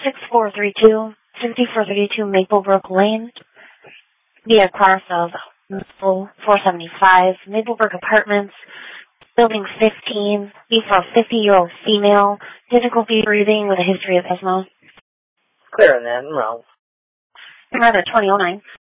6432 Maplebrook Lane, via class of 475, Maplebrook Apartments, Building 15, B for a 50-year-old female, difficulty breathing with a history of asthma. Clear on that, Monroe. Rather 2009.